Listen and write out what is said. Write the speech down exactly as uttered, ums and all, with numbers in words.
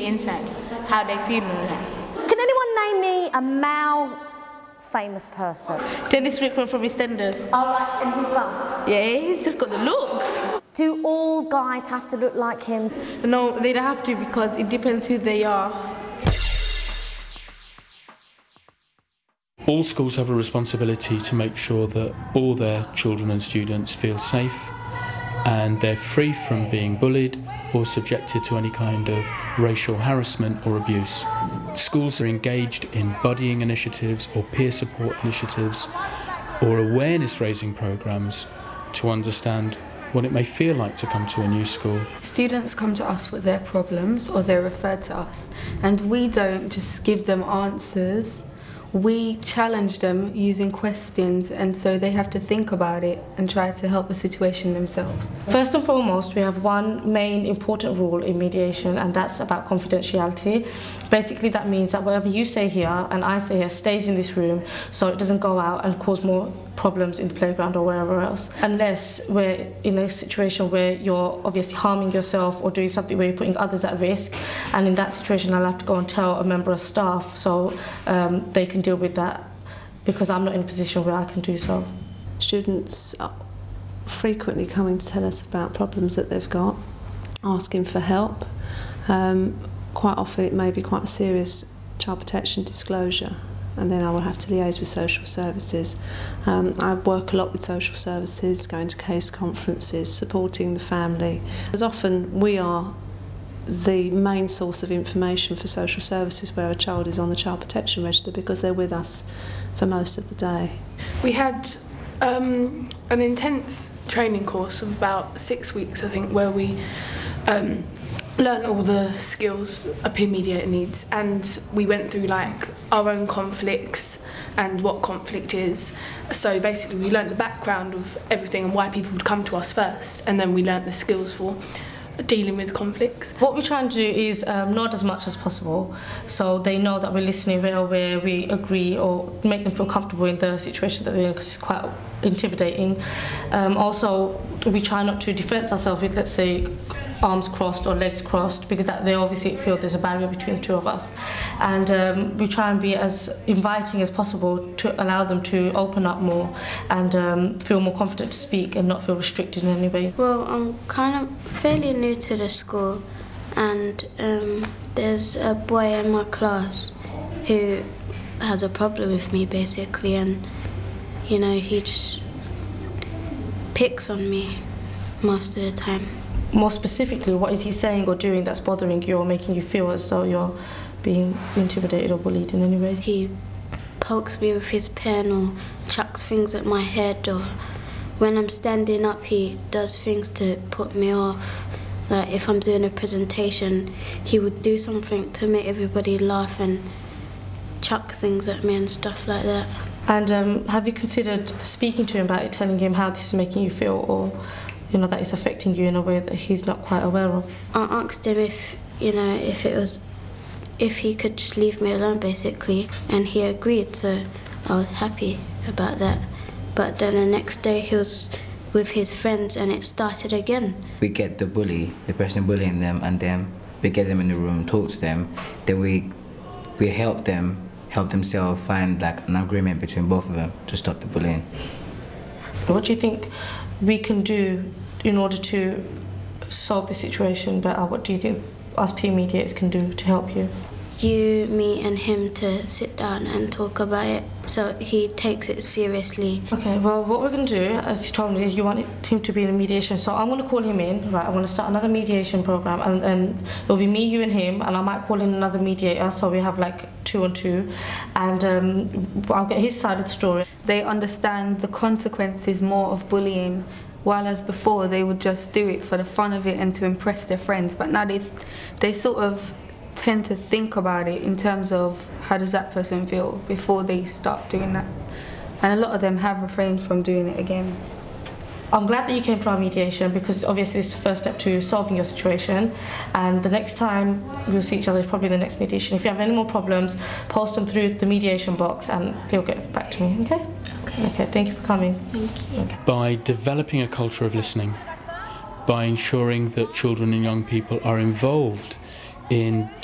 inside, how they feel and all that. Can anyone name me a male famous person? Dennis Rickman from EastEnders. All right, and he's buff? Yeah, he's just got the looks. Do all guys have to look like him? No, they don't have to, because it depends who they are. All schools have a responsibility to make sure that all their children and students feel safe and they're free from being bullied or subjected to any kind of racial harassment or abuse. Schools are engaged in buddying initiatives or peer support initiatives or awareness raising programs to understand what it may feel like to come to a new school. Students come to us with their problems, or they're referred to us, and we don't just give them answers. We challenge them using questions, and so they have to think about it and try to help the situation themselves. First and foremost, we have one main important rule in mediation, and that's about confidentiality. Basically, that means that whatever you say here and I say here stays in this room, so it doesn't go out and cause more problems in the playground or wherever else, unless we're in a situation where you're obviously harming yourself or doing something where you're putting others at risk, and in that situation I'll have to go and tell a member of staff so um, they can deal with that, because I'm not in a position where I can do so. Students are frequently coming to tell us about problems that they've got, asking for help. Um, quite often it may be quite a serious child protection disclosure, and then I will have to liaise with social services. Um, I work a lot with social services, going to case conferences, supporting the family. As often we are the main source of information for social services where a child is on the child protection register, because they're with us for most of the day. We had um, an intense training course of about six weeks, I think, where we um, learned all the skills a peer mediator needs, and we went through like our own conflicts and what conflict is. So basically we learned the background of everything and why people would come to us first, and then we learned the skills for dealing with conflicts. What we try and do is um, nod as much as possible, so they know that we're listening, we're aware, we agree, or make them feel comfortable in the situation that they're in, because it's quite intimidating. Um, also, we try not to defence ourselves with, let's say, arms crossed or legs crossed, because that they obviously feel there's a barrier between the two of us, and um, we try and be as inviting as possible to allow them to open up more and um, feel more confident to speak and not feel restricted in any way. Well, I'm kind of fairly new to the school, and um, there's a boy in my class who has a problem with me basically, and you know, he just picks on me most of the time. More specifically, what is he saying or doing that's bothering you or making you feel as though you're being intimidated or bullied in any way? He pokes me with his pen or chucks things at my head, or when I'm standing up he does things to put me off. Like if I'm doing a presentation, he would do something to make everybody laugh and chuck things at me and stuff like that. And um, have you considered speaking to him about it, telling him how this is making you feel, or you know, that it's affecting you in a way that he's not quite aware of? I asked him if, you know, if it was, if he could just leave me alone basically, and he agreed, so I was happy about that. But then the next day he was with his friends and it started again. We get the bully, the person bullying them, and then we get them in the room, talk to them, then we we help them, help themselves find like an agreement between both of them to stop the bullying. What do you think we can do in order to solve the situation better? What do you think us peer mediators can do to help you? You, me and him to sit down and talk about it, so he takes it seriously. Okay, well what we're going to do, as you told me, is you want him to be in a mediation, so I'm going to call him in, right, I'm going to start another mediation program, and, and it'll be me, you and him, and I might call in another mediator, so we have like two on two, and um, I'll get his side of the story. They understand the consequences more of bullying, while as before they would just do it for the fun of it and to impress their friends, but now they, they sort of tend to think about it in terms of how does that person feel before they start doing that. And a lot of them have refrained from doing it again. I'm glad that you came to our mediation, because obviously it's the first step to solving your situation, and the next time we'll see each other is probably the next mediation. If you have any more problems, post them through the mediation box and they'll get back to me, okay? Okay. Okay, thank you for coming. Thank you. Okay. By developing a culture of listening, by ensuring that children and young people are involved in